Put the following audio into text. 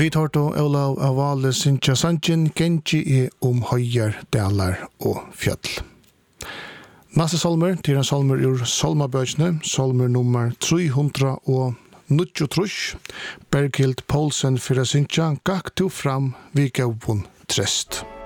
Vi tar då Olav Avale Sintja Sanchen Genji høyjar, dalar og fjall. Neste salmer til en salmer ur salmabøkene, salmer nummer 300 og 93, Berghild Poulsen fyrir Sintja, gakk du fram vi gavun trest.